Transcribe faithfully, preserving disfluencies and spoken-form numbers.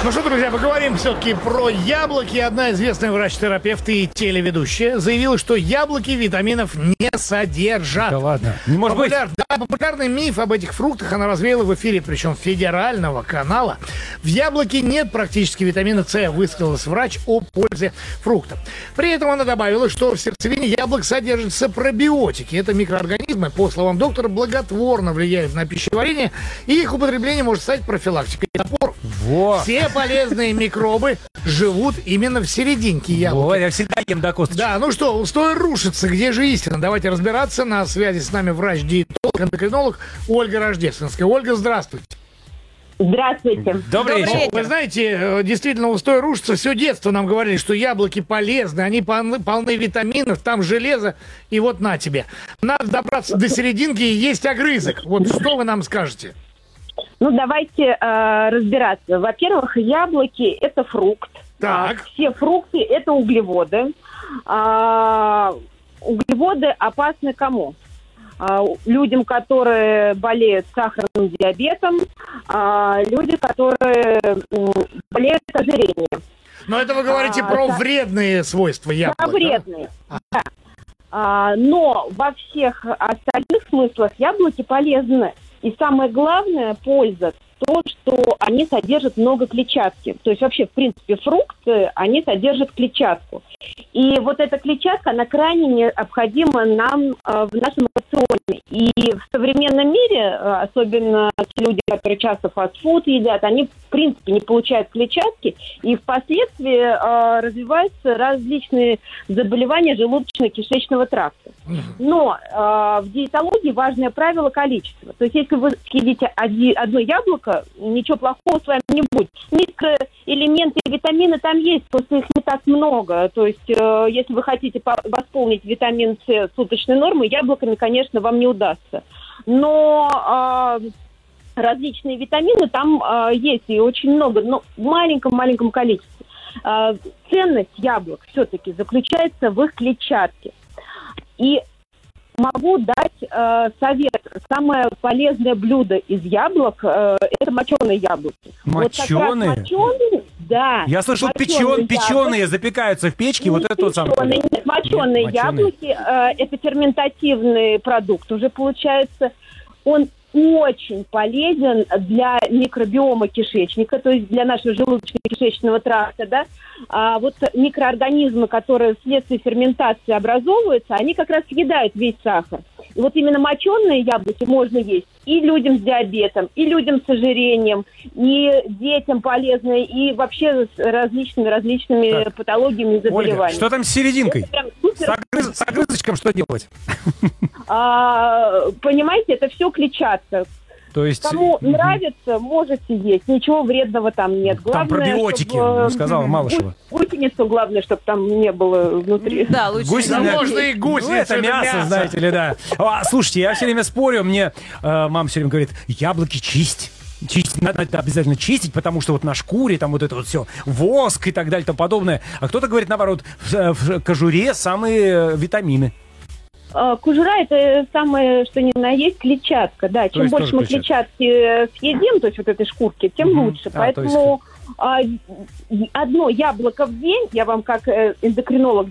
Ну что, друзья, поговорим все-таки про яблоки. Одна известная врач-терапевт и телеведущая заявила, что яблоки витаминов не содержат. Да ладно, не может Популяр... быть. Да, популярный миф об этих фруктах она развеяла в эфире, причем федерального канала. В яблоке нет практически витамина С, высказалась врач о пользе фрукта. При этом она добавила, что в сердцевине яблок содержатся пробиотики. Это микроорганизмы, по словам доктора, благотворно влияют на пищеварение, и их употребление может стать профилактикой запоров. Во. Все полезные микробы живут именно в серединке яблока. Во, я всегда ем до косточки. Да, ну что, устой рушится. Где же истина? Давайте разбираться. На связи с нами врач-диетолог, эндокринолог Ольга Рождественская. Ольга, здравствуйте. Здравствуйте. Добрый вечер. Вы знаете, действительно, устой рушится. Все детство нам говорили, что яблоки полезны, они полны, полны витаминов, там железо, и вот на тебе. Надо добраться до серединки и есть огрызок. Вот что вы нам скажете? Ну, давайте э, разбираться. Во-первых, яблоки – это фрукт. Так. А, все фрукты – это углеводы. А, углеводы опасны кому? А, людям, которые болеют сахарным диабетом, а, люди, которые м, болеют ожирением. Но это вы говорите А, про да. вредные свойства яблок. Да, вредные. Да. А, но во всех остальных смыслах яблоки полезны. И самое главное, польза то, что они содержат много клетчатки. То есть вообще, в принципе, фрукты, они содержат клетчатку. И вот эта клетчатка, она крайне необходима нам э, в нашем рационе. И в современном мире, э, особенно те люди, которые часто фастфуд едят, они, в принципе, не получают клетчатки. И впоследствии э, развиваются различные заболевания желудочно-кишечного тракта. Но э, в диетологии важное правило количества. То есть если вы съедите один, одно яблоко, ничего плохого с вами не будет. Микроэлементы и витамины там есть, просто их не так много. То есть, э, если вы хотите по- восполнить витамин С суточной нормой, яблоками, конечно, вам не удастся. Но э, различные витамины там э, есть, и очень много, но в маленьком-маленьком количестве. Э, ценность яблок все-таки заключается в их клетчатке. И могу дать э, совет. Самое полезное блюдо из яблок э, – это моченые яблоки. Моченые? Вот моченые, да. Я слышал, моченые печен, печеные запекаются в печке, вот это тот самый. Печеные, нет, моченые Нет, яблоки э, – это ферментативный продукт. Уже получается, он очень полезен для микробиома кишечника, то есть для нашего желудочно-кишечного тракта, да. А вот микроорганизмы, которые вследствие ферментации образовываются, они как раз съедают весь сахар. И вот именно моченые яблоки можно есть и людям с диабетом, и людям с ожирением, и детям полезные, и вообще с различными-различными Так. патологиями и заболеваниями. Ольга, что там с серединкой? Это прям супер. С, огрыз- с огрызочком что делать? А, понимаете, это все клетчатка. То есть... Кому мгм. нравится, можете есть. Ничего вредного там нет. Там Главное, пробиотики, чтобы, ну, сказала Малышева. гу- Гусеницу, главное, чтобы там не было внутри. Да, лучше. Гусеница. Да можно и гусеницу, Ну, это это мясо, мясо. знаете ли, да. А, слушайте, я все время спорю, мне э, мама все время говорит, яблоки чисть. Чистить, надо это обязательно чистить, потому что вот на шкуре там вот это вот все, воск и так далее и тому подобное. А кто-то говорит, наоборот, в, в кожуре самые э, витамины. А, Кожура – это самое, что ни на есть, клетчатка. Да, чем есть больше тоже мы клетчатки э, съедим, то есть вот этой шкурки, тем Мгм. лучше. А, то есть- Поэтому а, одно яблоко в день, я вам как э, эндокринолог